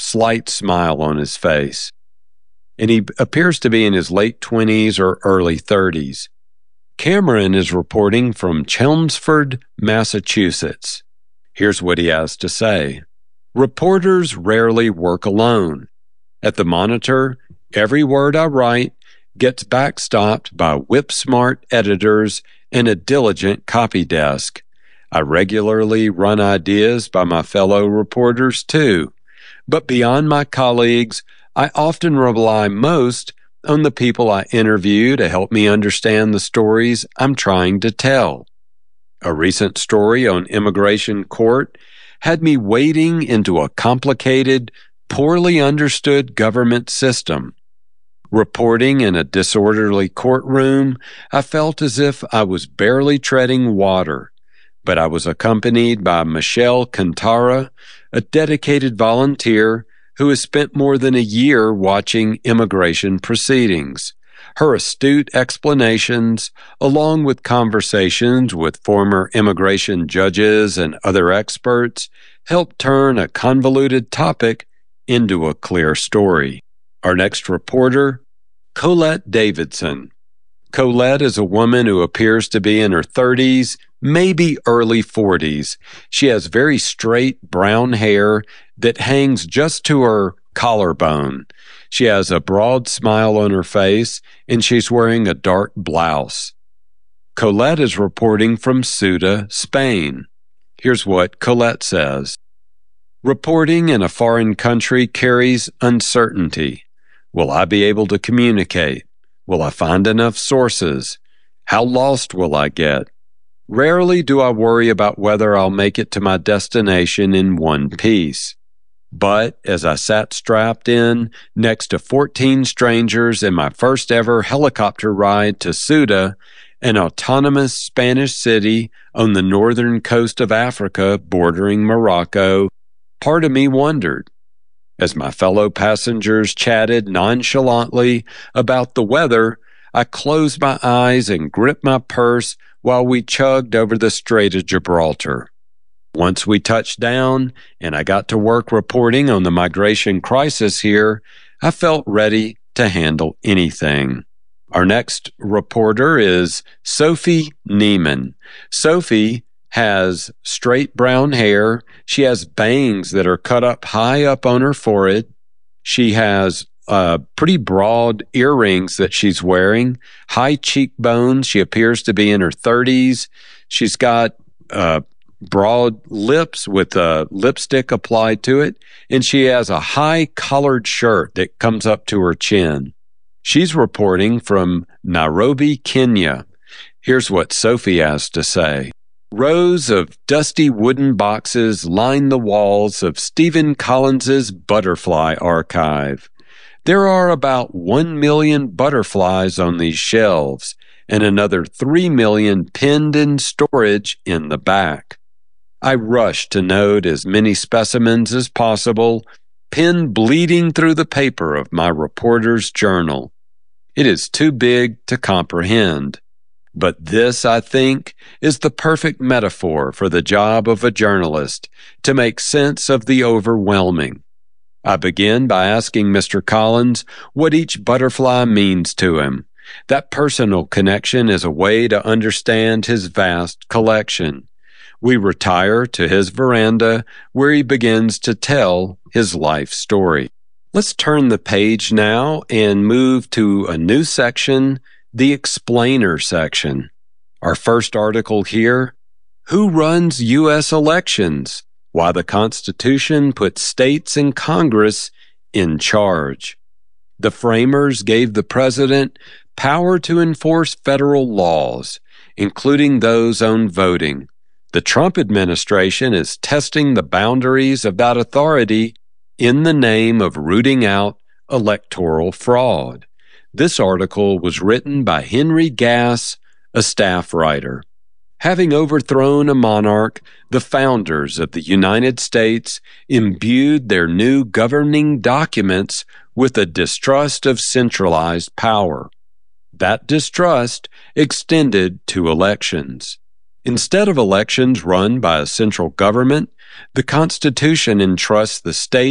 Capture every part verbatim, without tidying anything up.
slight smile on his face. And he appears to be in his late twenties or early thirties. Cameron is reporting from Chelmsford, Massachusetts. Here's what he has to say. Reporters rarely work alone. At the Monitor, every word I write gets backstopped by whip-smart editors and a diligent copy desk. I regularly run ideas by my fellow reporters, too. But beyond my colleagues, I often rely most on the people I interview to help me understand the stories I'm trying to tell. A recent story on immigration court had me wading into a complicated, poorly understood government system. Reporting in a disorderly courtroom, I felt as if I was barely treading water, but I was accompanied by Michelle Cantara, a dedicated volunteer who has spent more than a year watching immigration proceedings. Her astute explanations, along with conversations with former immigration judges and other experts, helped turn a convoluted topic into a clear story. Our next reporter, Colette Davidson. Colette is a woman who appears to be in her thirties, maybe early forties. She has very straight brown hair that hangs just to her collarbone. She has a broad smile on her face, and she's wearing a dark blouse. Colette is reporting from Ceuta, Spain. Here's what Colette says. Reporting in a foreign country carries uncertainty. Will I be able to communicate? Will I find enough sources? How lost will I get? Rarely do I worry about whether I'll make it to my destination in one piece. But as I sat strapped in next to fourteen strangers in my first ever helicopter ride to Ceuta, an autonomous Spanish city on the northern coast of Africa bordering Morocco, part of me wondered. As my fellow passengers chatted nonchalantly about the weather, I closed my eyes and gripped my purse while we chugged over the Strait of Gibraltar. Once we touched down and I got to work reporting on the migration crisis here, I felt ready to handle anything. Our next reporter is Sophie Neiman. Sophie has straight brown hair. She has bangs that are cut up high up on her forehead. She has uh, pretty broad earrings that she's wearing, high cheekbones. She appears to be in her thirties. She's got uh, broad lips with a lipstick applied to it, and she has a high collared shirt that comes up to her chin. She's reporting from Nairobi, Kenya. Here's what Sophie has to say. Rows of dusty wooden boxes line the walls of Stephen Collins's Butterfly Archive. There are about one million butterflies on these shelves and another three million pinned in storage in the back. I rush to note as many specimens as possible, pen bleeding through the paper of my reporter's journal. It is too big to comprehend. But this, I think, is the perfect metaphor for the job of a journalist, to make sense of the overwhelming. I begin by asking Mister Collins what each butterfly means to him. That personal connection is a way to understand his vast collection. We retire to his veranda, where he begins to tell his life story. Let's turn the page now and move to a new section, the Explainer section. Our first article here, Who Runs U S Elections? Why the Constitution Puts States and Congress in Charge. The framers gave the president power to enforce federal laws, including those on voting. The Trump administration is testing the boundaries of that authority in the name of rooting out electoral fraud. This article was written by Henry Gass, a staff writer. Having overthrown a monarch, the founders of the United States imbued their new governing documents with a distrust of centralized power. That distrust extended to elections. Instead of elections run by a central government, the Constitution entrusts the states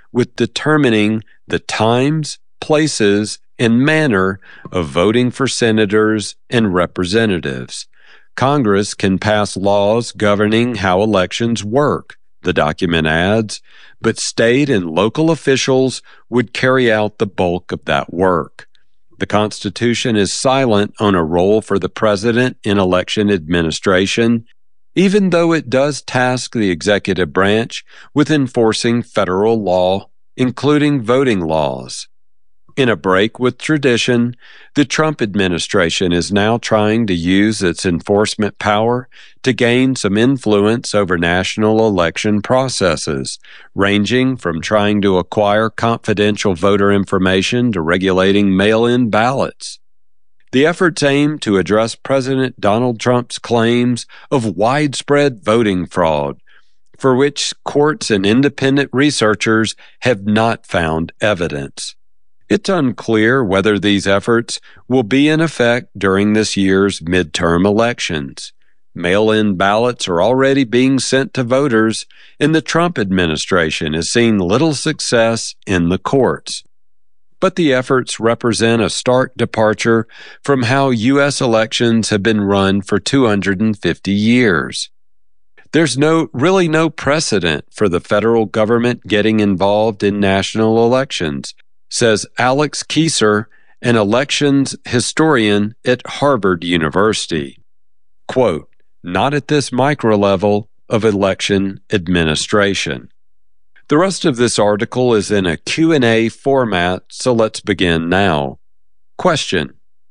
with determining the times, places, and manner of voting for senators and representatives. Congress can pass laws governing how elections work, the document adds, but state and local officials would carry out the bulk of that work. The Constitution is silent on a role for the president in election administration, even though it does task the executive branch with enforcing federal law, including voting laws. In a break with tradition, the Trump administration is now trying to use its enforcement power to gain some influence over national election processes, ranging from trying to acquire confidential voter information to regulating mail-in ballots. The efforts aim to address President Donald Trump's claims of widespread voting fraud, for which courts and independent researchers have not found evidence. It's unclear whether these efforts will be in effect during this year's midterm elections. Mail-in ballots are already being sent to voters, and the Trump administration has seen little success in the courts. But the efforts represent a stark departure from how U S elections have been run for two hundred fifty years. There's no, really no precedent for the federal government getting involved in national elections, says Alex Kieser, an elections historian at Harvard University. Quote, not at this micro level of election administration. The rest of this article is in a Q and A format, so let's begin now. Question: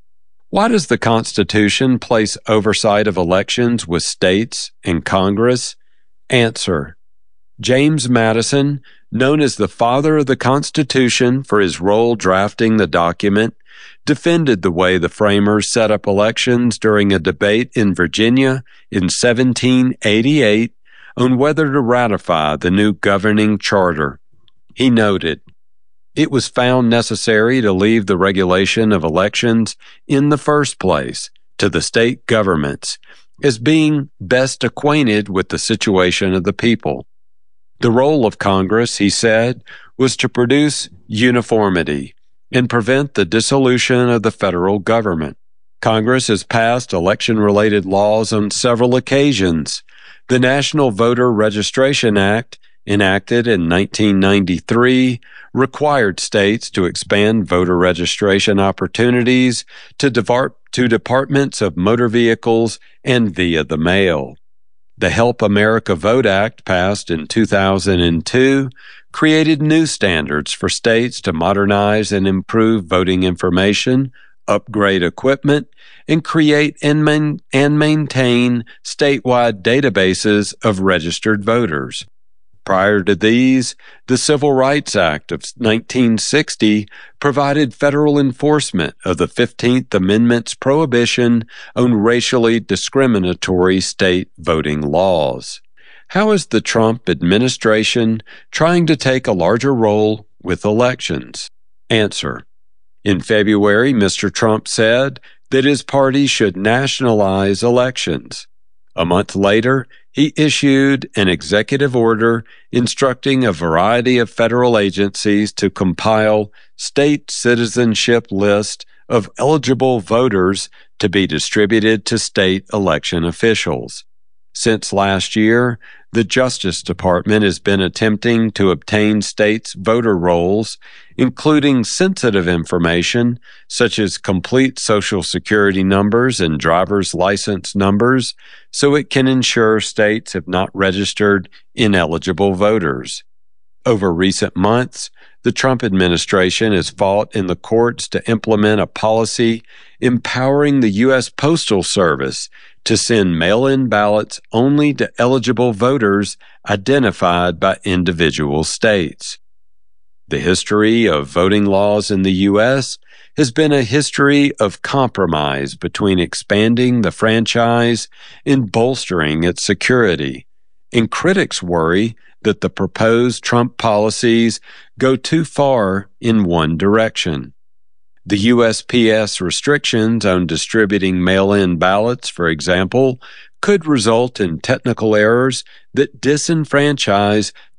why does the Constitution place oversight of elections with states and Congress? Answer: James Madison, known as the father of the Constitution for his role drafting the document, defended the way the framers set up elections during a debate in Virginia in seventeen eighty-eight on whether to ratify the new governing charter. He noted, "It was found necessary to leave the regulation of elections in the first place to the state governments, as being best acquainted with the situation of the people. The role of Congress," he said, "was to produce uniformity and prevent the dissolution of the federal government. Congress has passed election-related laws on several occasions. The National Voter Registration Act, enacted in nineteen ninety-three, required states to expand voter registration opportunities to, depart- to departments of motor vehicles and via the mail. The Help America Vote Act, passed in two thousand two, created new standards for states to modernize and improve voting information, upgrade equipment, and create and, man- and maintain statewide databases of registered voters. Prior to these, the Civil Rights Act of nineteen sixty provided federal enforcement of the fifteenth Amendment's prohibition on racially discriminatory state voting laws. How is the Trump administration trying to take a larger role with elections? Answer: in February, Mister Trump said that his party should nationalize elections. A month later, he issued an executive order instructing a variety of federal agencies to compile state citizenship lists of eligible voters to be distributed to state election officials. Since last year, the Justice Department has been attempting to obtain states' voter rolls, including sensitive information such as complete Social Security numbers and driver's license numbers, so it can ensure states have not registered ineligible voters. Over recent months, the Trump administration has fought in the courts to implement a policy empowering the U S Postal Service to send mail-in ballots only to eligible voters identified by individual states. The history of voting laws in the U S has been a history of compromise between expanding the franchise and bolstering its security, and critics worry that the proposed Trump policies go too far in one direction. The U S P S restrictions on distributing mail-in ballots, for example, could result in technical errors that disenfranchise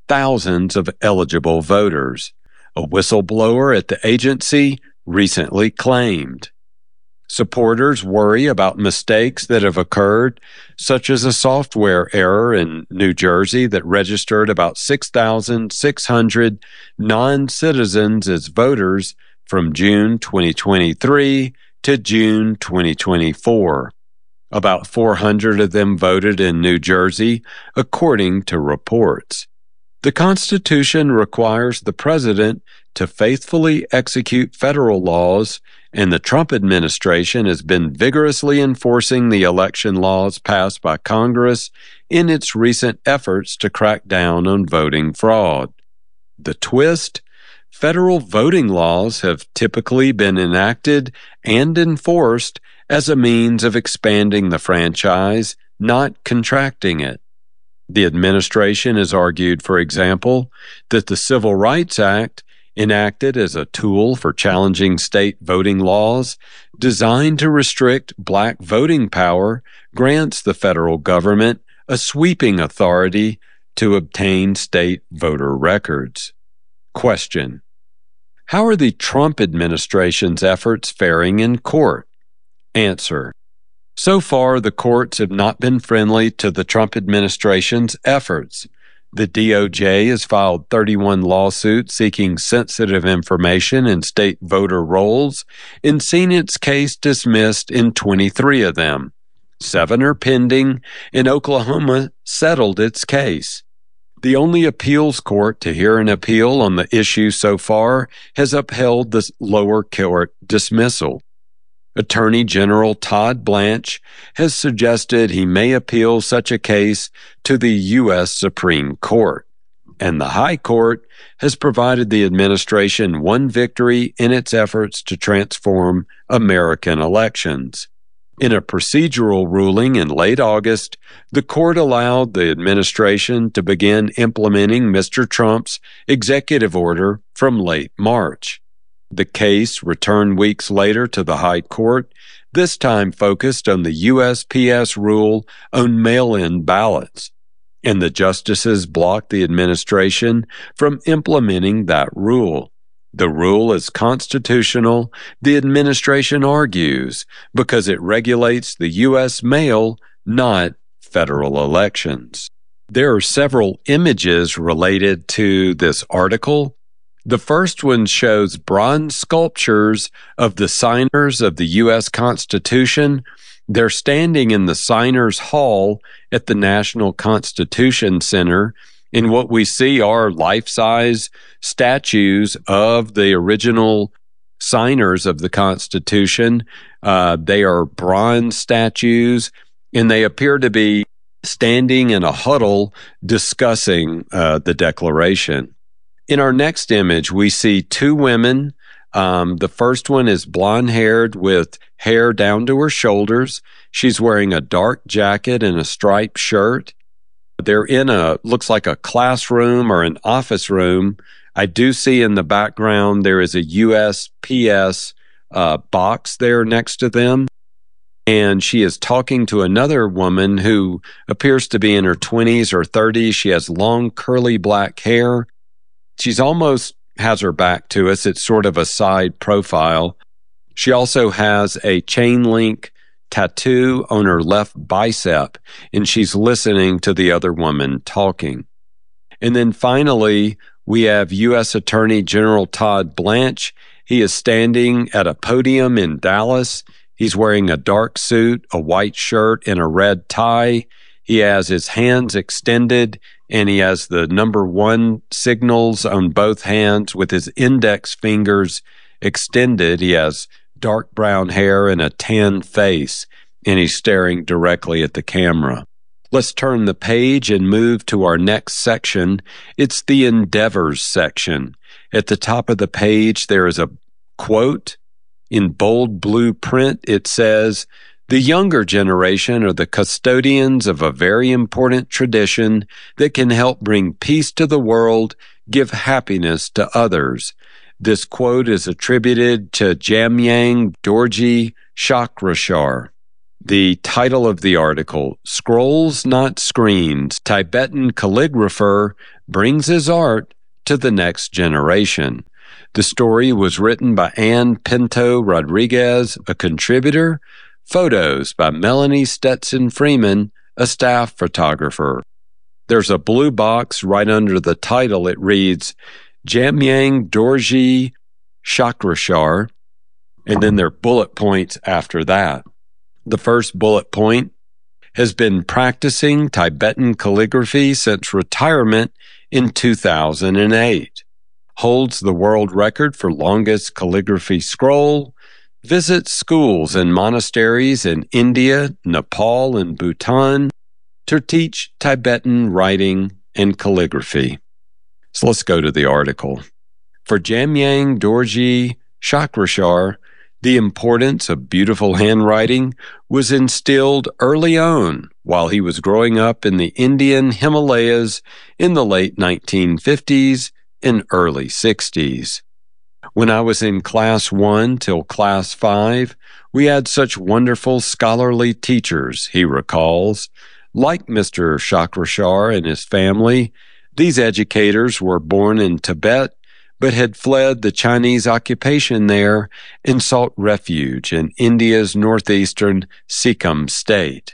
thousands of eligible voters, a whistleblower at the agency recently claimed. Supporters worry about mistakes that have occurred, such as a software error in New Jersey that registered about six thousand six hundred non-citizens as voters from June twenty twenty-three to June twenty twenty-four. About four hundred of them voted in New Jersey, according to reports. The Constitution requires the president to faithfully execute federal laws, and the Trump administration has been vigorously enforcing the election laws passed by Congress in its recent efforts to crack down on voting fraud. The twist? Federal voting laws have typically been enacted and enforced as a means of expanding the franchise, not contracting it. The administration has argued, for example, that the Civil Rights Act, enacted as a tool for challenging state voting laws designed to restrict black voting power, grants the federal government a sweeping authority to obtain state voter records. Question: how are the Trump administration's efforts faring in court? Answer: so far, the courts have not been friendly to the Trump administration's efforts. The D O J has filed thirty-one lawsuits seeking sensitive information in state voter rolls and seen its case dismissed in twenty-three of them. Seven are pending, and Oklahoma settled its case. The only appeals court to hear an appeal on the issue so far has upheld the lower court dismissal. Attorney General Todd Blanche has suggested he may appeal such a case to the U S Supreme Court, and the High Court has provided the administration one victory in its efforts to transform American elections. In a procedural ruling in late August, the court allowed the administration to begin implementing Mister Trump's executive order from late March. The case returned weeks later to the High Court, this time focused on the U S P S rule on mail-in ballots, and the justices blocked the administration from implementing that rule. The rule is constitutional, the administration argues, because it regulates the U S mail, not federal elections. There are several images related to this article. The first one shows bronze sculptures of the signers of the U S Constitution. They're standing in the Signers Hall at the National Constitution Center, and what we see are life-size statues of the original signers of the Constitution. Uh, they are bronze statues, and they appear to be standing in a huddle discussing uh, the Declaration. In our next image, we see two women. Um, the first one is blonde-haired with hair down to her shoulders. She's wearing a dark jacket and a striped shirt. They're in a, looks like a classroom or an office room. I do see in the background there is a U S P S uh, box there next to them. And she is talking to another woman who appears to be in her twenties or thirties. She has long, curly black hair. She's almost has her back to us. It's sort of a side profile. She also has a chain link tattoo on her left bicep, and she's listening to the other woman talking. And then finally, we have U S Attorney General Todd Blanche. He is standing at a podium in Dallas. He's wearing a dark suit, a white shirt, and a red tie. He has his hands extended, and he has the number one signals on both hands with his index fingers extended. He has dark brown hair and a tan face, and he's staring directly at the camera. Let's turn the page and move to our next section. It's the Endeavors section. At the top of the page, there is a quote. In bold blue print, it says, "The younger generation are the custodians of a very important tradition that can help bring peace to the world, give happiness to others." This quote is attributed to Jamyang Dorji Chakrashar. The title of the article, Scrolls Not Screens, Tibetan Calligrapher brings his art to the next generation. The story was written by Ann Pinto Rodriguez, a contributor. Photos by Melanie Stetson Freeman, a staff photographer. There's a blue box right under the title. It reads, Jamyang Dorji Chakrashar, and then there are bullet points after that. The first bullet point has been practicing Tibetan calligraphy since retirement in two thousand eight. Holds the world record for longest calligraphy scroll. Visits schools and monasteries in India, Nepal, and Bhutan to teach Tibetan writing and calligraphy. So let's go to the article. For Jamyang Dorji Chakrashar, the importance of beautiful handwriting was instilled early on while he was growing up in the Indian Himalayas in the late nineteen fifties and early sixties. When I was in class one till class five, we had such wonderful scholarly teachers, he recalls. Like Mister Chakrashar and his family, these educators were born in Tibet but had fled the Chinese occupation there and sought refuge in India's northeastern Sikkim state.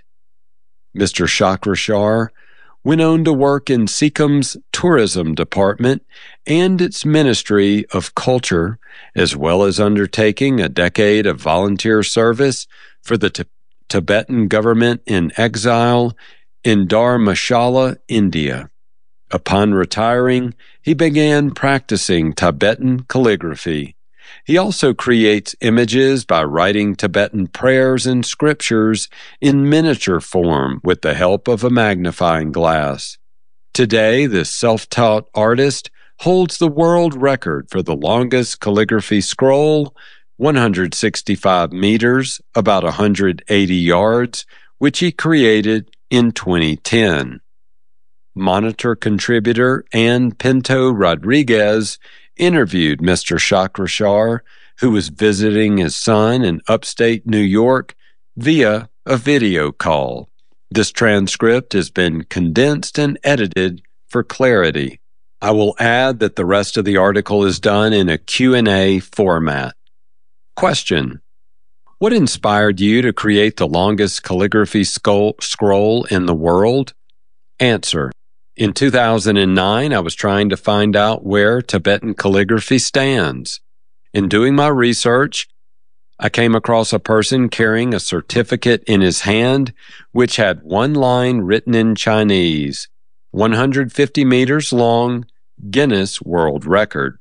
Mister Chakrashar went on to work in Sikkim's tourism department and its Ministry of Culture, as well as undertaking a decade of volunteer service for the T- Tibetan government in exile in Dharamshala, India. Upon retiring, he began practicing Tibetan calligraphy. He also creates images by writing Tibetan prayers and scriptures in miniature form with the help of a magnifying glass. Today, this self-taught artist holds the world record for the longest calligraphy scroll, one hundred sixty-five meters, about one hundred eighty yards, which he created in twenty ten. Monitor contributor Ann Pinto Rodriguez interviewed Mister Chakrashar, who was visiting his son in upstate New York, via a video call. This transcript has been condensed and edited for clarity. I will add that the rest of the article is done in a Q and A format. Question: what inspired you to create the longest calligraphy scroll in the world? Answer: in two thousand nine, I was trying to find out where Tibetan calligraphy stands. In doing my research, I came across a person carrying a certificate in his hand which had one line written in Chinese, one hundred fifty meters long, Guinness World Record.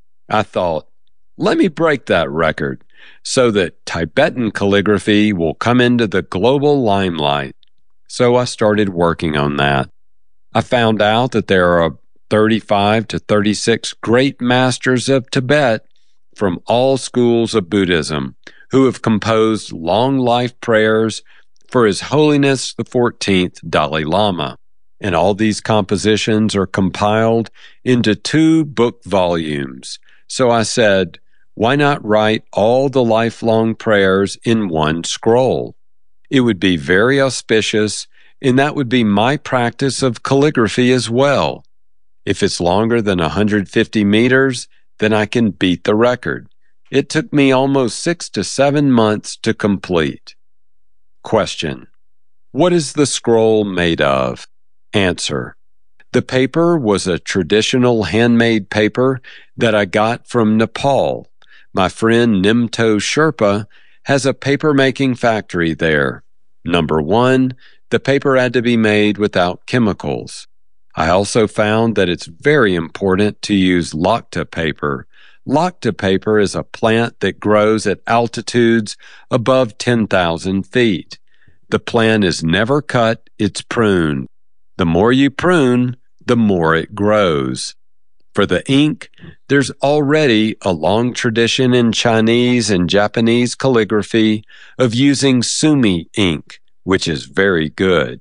I thought, let me break that record so that Tibetan calligraphy will come into the global limelight. So I started working on that. I found out that there are thirty-five to thirty-six great masters of Tibet from all schools of Buddhism who have composed long life prayers for His Holiness the fourteenth Dalai Lama. And all these compositions are compiled into two book volumes. So I said, why not write all the lifelong prayers in one scroll? It would be very auspicious, and that would be my practice of calligraphy as well. If it's longer than one hundred fifty meters, then I can beat the record. It took me almost six to seven months to complete. Question: what is the scroll made of? Answer: the paper was a traditional handmade paper that I got from Nepal. My friend Nimto Sherpa has a paper-making factory there. Number one, the paper had to be made without chemicals. I also found that it's very important to use Lacta paper. Lacta paper is a plant that grows at altitudes above ten thousand feet. The plant is never cut, it's pruned. The more you prune, the more it grows. For the ink, there's already a long tradition in Chinese and Japanese calligraphy of using sumi ink, which is very good.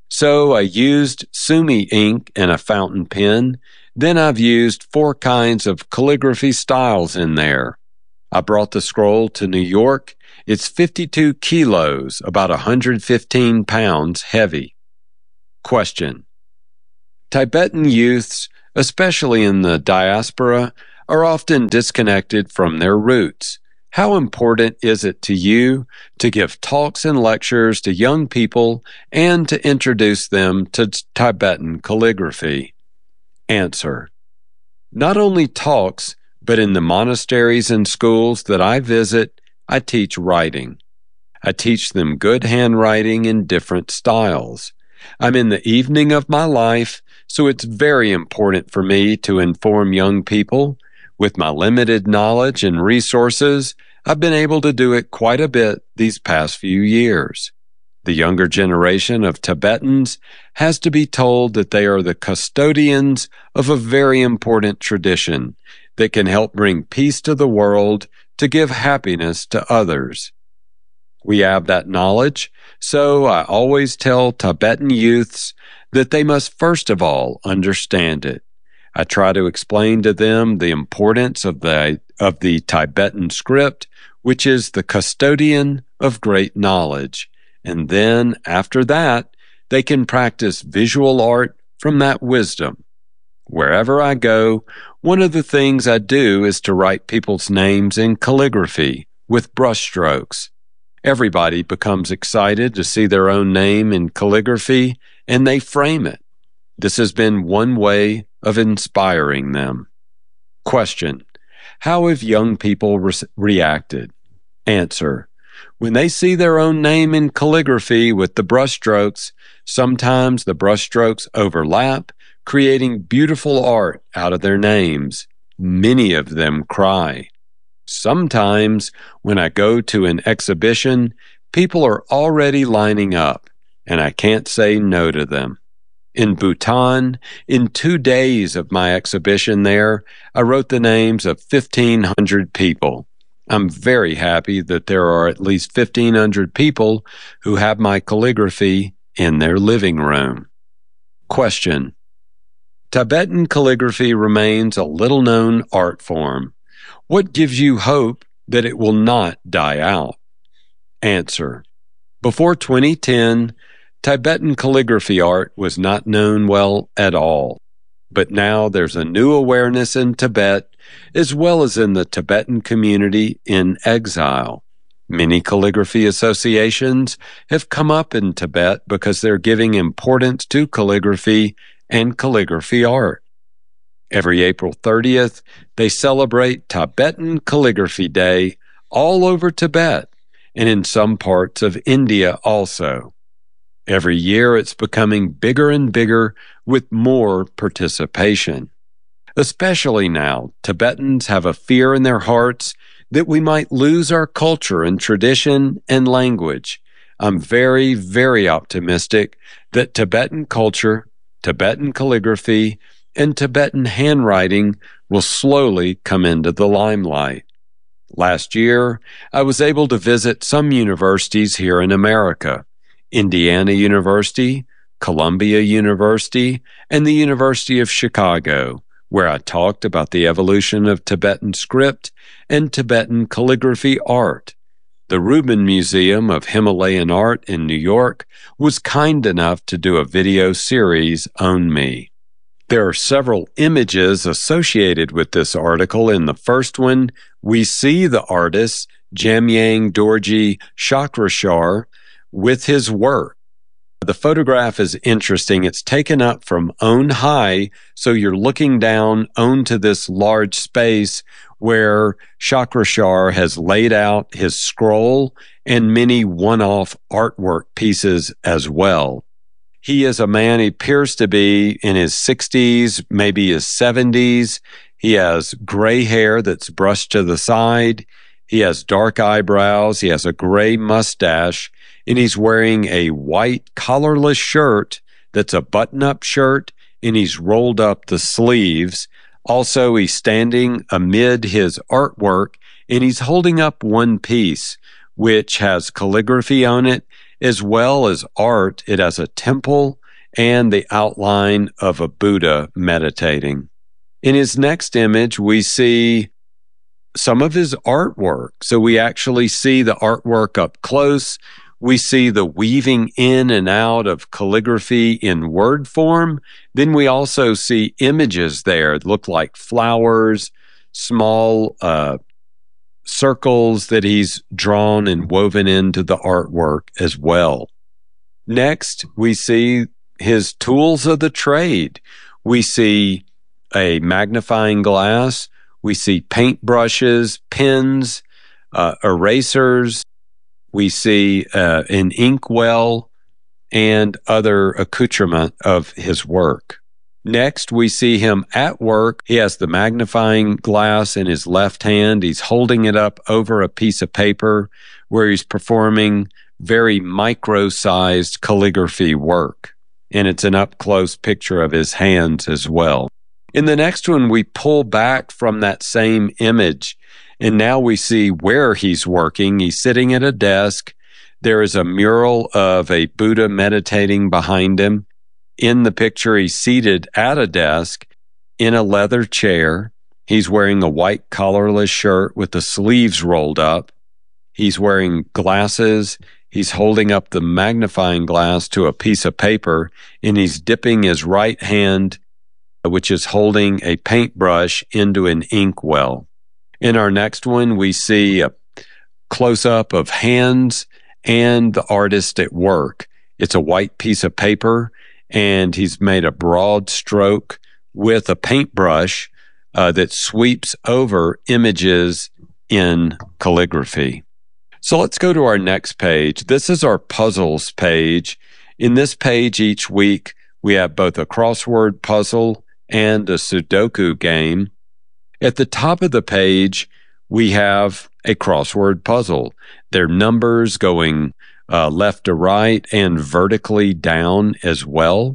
So I used sumi ink and a fountain pen. Then I've used four kinds of calligraphy styles in there. I brought the scroll to New York. It's fifty-two kilos, about one hundred fifteen pounds heavy. Question: Tibetan youths especially in the diaspora, are often disconnected from their roots. How important is it to you to give talks and lectures to young people and to introduce them to Tibetan calligraphy? Answer: not only talks, but in the monasteries and schools that I visit, I teach writing. I teach them good handwriting in different styles. I'm in the evening of my life, so it's very important for me to inform young people. With my limited knowledge and resources, I've been able to do it quite a bit these past few years. The younger generation of Tibetans has to be told that they are the custodians of a very important tradition that can help bring peace to the world, to give happiness to others. We have that knowledge, so I always tell Tibetan youths that they must first of all understand it. I try to explain to them the importance of the, of the Tibetan script, which is the custodian of great knowledge. And then, after that, they can practice visual art from that wisdom. Wherever I go, one of the things I do is to write people's names in calligraphy with brushstrokes. Everybody becomes excited to see their own name in calligraphy, and they frame it. This has been one way of inspiring them. Question: how have young people re- reacted? Answer: when they see their own name in calligraphy with the brushstrokes, sometimes the brushstrokes overlap, creating beautiful art out of their names. Many of them cry. Sometimes, when I go to an exhibition, people are already lining up, and I can't say no to them. In Bhutan, in two days of my exhibition there, I wrote the names of fifteen hundred people. I'm very happy that there are at least fifteen hundred people who have my calligraphy in their living room. Question: Tibetan calligraphy remains a little-known art form. What gives you hope that it will not die out? Answer: before twenty ten, Tibetan calligraphy art was not known well at all. But now there's a new awareness in Tibet, as well as in the Tibetan community in exile. Many calligraphy associations have come up in Tibet because they're giving importance to calligraphy and calligraphy art. Every April thirtieth, they celebrate Tibetan Calligraphy Day all over Tibet and in some parts of India also. Every year it's becoming bigger and bigger with more participation. Especially now, Tibetans have a fear in their hearts that we might lose our culture and tradition and language. I'm very, very optimistic that Tibetan culture, Tibetan calligraphy, and Tibetan handwriting will slowly come into the limelight. Last year, I was able to visit some universities here in America: Indiana University, Columbia University, and the University of Chicago, where I talked about the evolution of Tibetan script and Tibetan calligraphy art. The Rubin Museum of Himalayan Art in New York was kind enough to do a video series on me. There are several images associated with this article. In the first one, we see the artist Jamyang Dorji Chakrashar with his work. The photograph is interesting. It's taken up from on high, so you're looking down onto this large space where Chakrashar has laid out his scroll and many one-off artwork pieces as well. He is a man, he appears to be in his sixties, maybe his seventies. He has gray hair that's brushed to the side. He has dark eyebrows. He has a gray mustache. And he's wearing a white collarless shirt that's a button-up shirt, and he's rolled up the sleeves. Also, he's standing amid his artwork, and he's holding up one piece, which has calligraphy on it, as well as art. It has a temple and the outline of a Buddha meditating. In his next image, we see some of his artwork. So we actually see the artwork up close. We see the weaving in and out of calligraphy in word form. Then we also see images there that look like flowers, small uh, circles that he's drawn and woven into the artwork as well. Next, we see his tools of the trade. We see a magnifying glass. We see paintbrushes, pens, uh, erasers. We see uh, an inkwell and other accoutrement of his work. Next, we see him at work. He has the magnifying glass in his left hand. He's holding it up over a piece of paper where he's performing very micro-sized calligraphy work. And it's an up-close picture of his hands as well. In the next one, we pull back from that same image, and now we see where he's working. He's sitting at a desk. There is a mural of a Buddha meditating behind him. In the picture, he's seated at a desk in a leather chair. He's wearing a white collarless shirt with the sleeves rolled up. He's wearing glasses. He's holding up the magnifying glass to a piece of paper, and he's dipping his right hand, which is holding a paintbrush, into an inkwell. In our next one, we see a close-up of hands and the artist at work. It's a white piece of paper, and he's made a broad stroke with a paintbrush uh, that sweeps over images in calligraphy. So let's go to our next page. This is our puzzles page. In this page each week, we have both a crossword puzzle and a Sudoku game. At the top of the page, we have a crossword puzzle. They're numbers going uh, left to right and vertically down as well.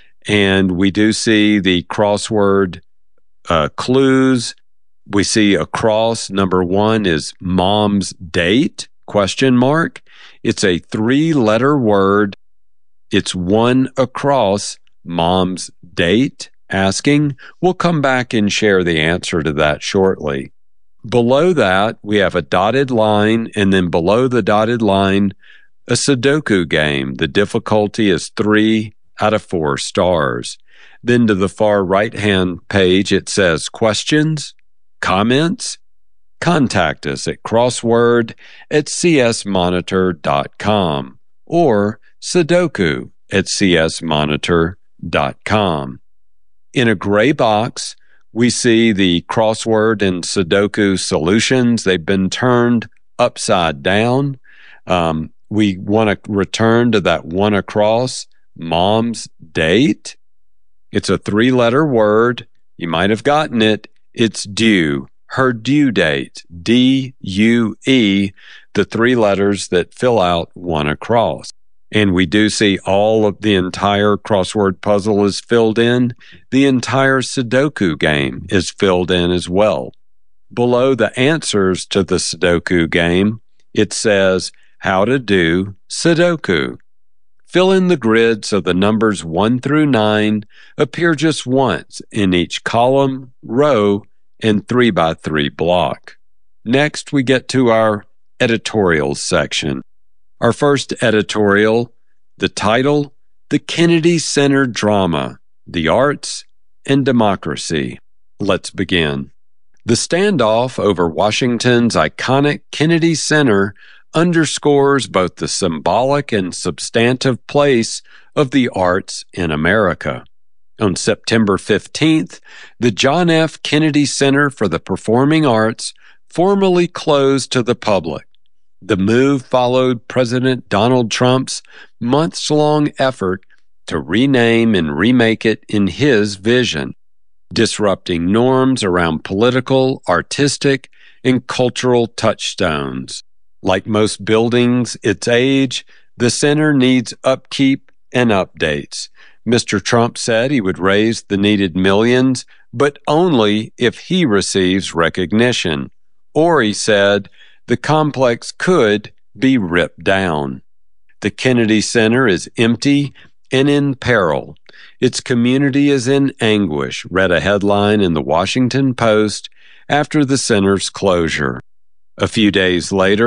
And we do see the crossword uh, clues. We see across, number one is mom's date, question mark. It's a three-letter word. It's one across, mom's date, asking. We'll come back and share the answer to that shortly. Below that, we have a dotted line, and then below the dotted line, a Sudoku game. The difficulty is three out of four stars. Then to the far right-hand page, it says questions, comments. Contact us at crossword at c s monitor dot com or Sudoku at c s monitor dot com. In a gray box, we see the crossword and Sudoku solutions. They've been turned upside down. Um, we want to return to that one across, mom's date. It's a three-letter word. You might have gotten it. It's due. Her due date, D U E, the three letters that fill out one across. And we do see all of the entire crossword puzzle is filled in. The entire Sudoku game is filled in as well. Below the answers to the Sudoku game, it says how to do Sudoku. Fill in the grid so the numbers one through nine appear just once in each column, row, and three by three block. Next, we get to our editorials section. Our first editorial, the title, The Kennedy Center Drama, the Arts and Democracy. Let's begin. The standoff over Washington's iconic Kennedy Center underscores both the symbolic and substantive place of the arts in America. On September fifteenth, the John F. Kennedy Center for the Performing Arts formally closed to the public. The move followed President Donald Trump's months-long effort to rename and remake it in his vision, disrupting norms around political, artistic, and cultural touchstones. Like most buildings its age, the center needs upkeep and updates. Mister Trump said he would raise the needed millions, but only if he receives recognition. Or, he said, the complex could be ripped down. The Kennedy Center is empty and in peril. Its community is in anguish, read a headline in the Washington Post after the center's closure. A few days later,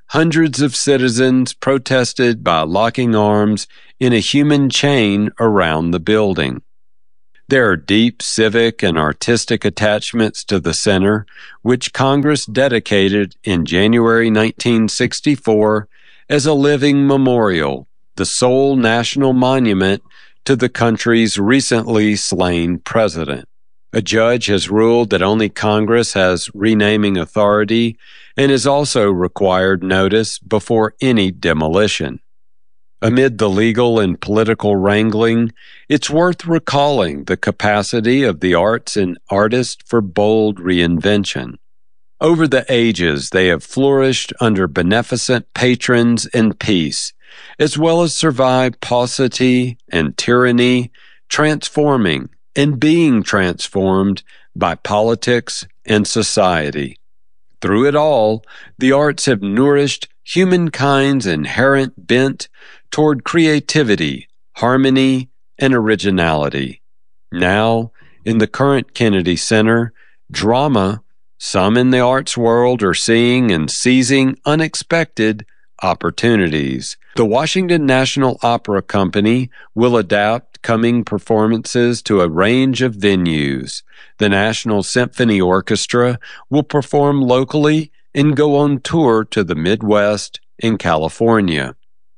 hundreds of citizens protested by locking arms in a human chain around the building. There are deep civic and artistic attachments to the center, which Congress dedicated in January nineteen sixty-four as a living memorial, the sole national monument to the country's recently slain president. A judge has ruled that only Congress has renaming authority and has also required notice before any demolition. Amid the legal and political wrangling, it's worth recalling the capacity of the arts and artists for bold reinvention. Over the ages, they have flourished under beneficent patrons and peace, as well as survived paucity and tyranny, transforming and being transformed by politics and society. Through it all, the arts have nourished humankind's inherent bent toward creativity, harmony, and originality. Now, in the current Kennedy Center, drama, some in the arts world are seeing and seizing unexpected opportunities. The Washington National Opera Company will adapt coming performances to a range of venues. The National Symphony Orchestra will perform locally and go on tour to the Midwest and California.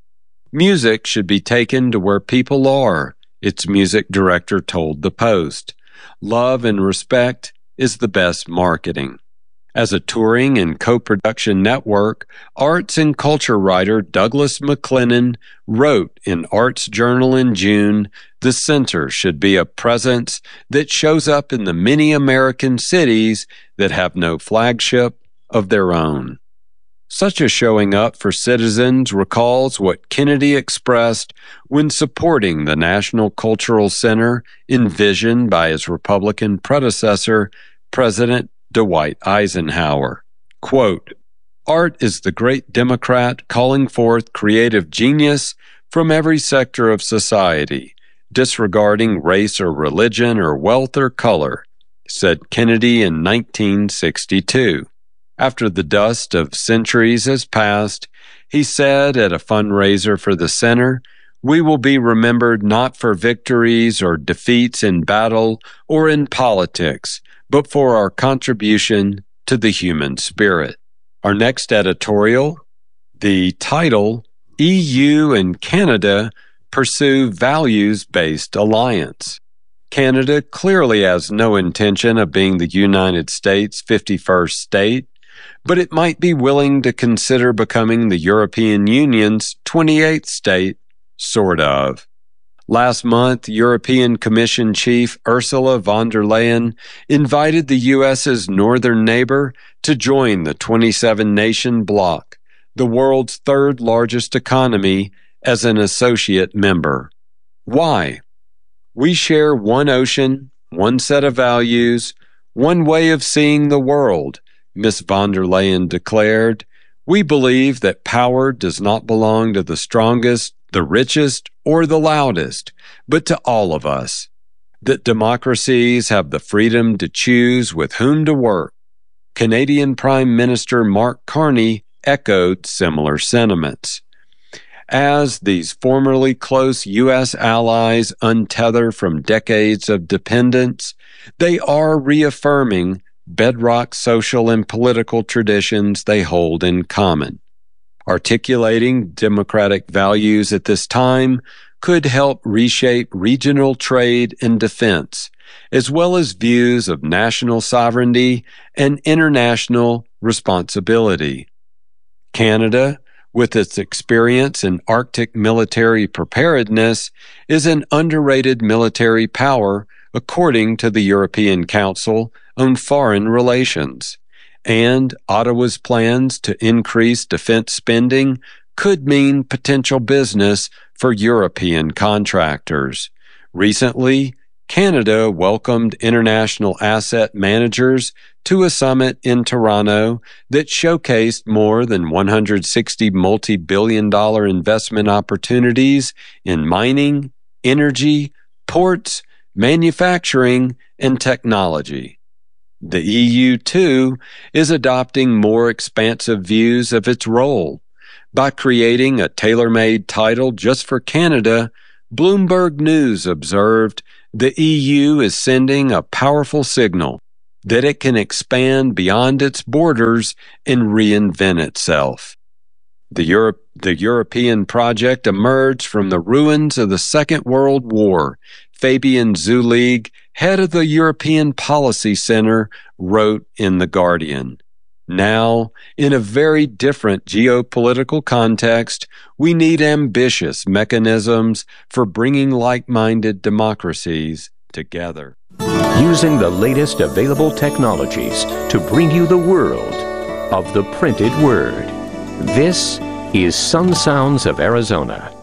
Music should be taken to where people are, its music director told the Post. Love and respect is the best marketing. As a touring and co-production network, arts and culture writer Douglas McLennan wrote in Arts Journal in June, the center should be a presence that shows up in the many American cities that have no flagship of their own. Such a showing up for citizens recalls what Kennedy expressed when supporting the National Cultural Center envisioned by his Republican predecessor, President Dwight Eisenhower. Quote, "Art is the great Democrat calling forth creative genius from every sector of society, disregarding race or religion or wealth or color," said Kennedy in nineteen sixty-two. After the dust of centuries has passed, he said at a fundraiser for the center, "We will be remembered not for victories or defeats in battle or in politics, but for our contribution to the human spirit." Our next editorial, the title, E U and Canada Pursue Values-Based Alliance. Canada clearly has no intention of being the United States' fifty-first state, but it might be willing to consider becoming the European Union's twenty-eighth state, sort of. Last month, European Commission Chief Ursula von der Leyen invited the U S's northern neighbor to join the twenty-seven nation bloc, the world's third largest economy, as an associate member. Why? We share one ocean, one set of values, one way of seeing the world, Miz von der Leyen declared. We believe that power does not belong to the strongest, the richest, or the loudest, but to all of us. That democracies have the freedom to choose with whom to work. Canadian Prime Minister Mark Carney echoed similar sentiments. As these formerly close U S allies untether from decades of dependence, they are reaffirming bedrock social and political traditions they hold in common. Articulating democratic values at this time could help reshape regional trade and defense, as well as views of national sovereignty and international responsibility. Canada, with its experience in Arctic military preparedness, is an underrated military power according to the European Council on Foreign Relations, and Ottawa's plans to increase defense spending could mean potential business for European contractors. Recently, Canada welcomed international asset managers to a summit in Toronto that showcased more than one hundred sixty multi-billion dollar investment opportunities in mining, energy, ports, manufacturing, and technology. The E U, too, is adopting more expansive views of its role. By creating a tailor-made title just for Canada, Bloomberg News observed, the E U is sending a powerful signal that it can expand beyond its borders and reinvent itself. The, Europe, the European project emerged from the ruins of the Second World War. Fabian Zulig, head of the European Policy Center, wrote in The Guardian. Now, in a very different geopolitical context, we need ambitious mechanisms for bringing like-minded democracies together. Using the latest available technologies to bring you the world of the printed word. This is Sun Sounds of Arizona.